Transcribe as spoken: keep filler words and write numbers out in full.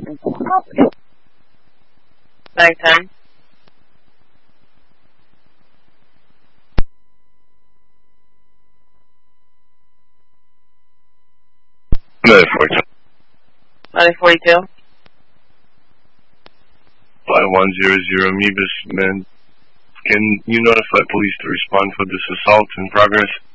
Nighttime. nine forty-two. nine forty-two. five one zero zero Mebus, man. Can you notify police to respond for this assault in progress?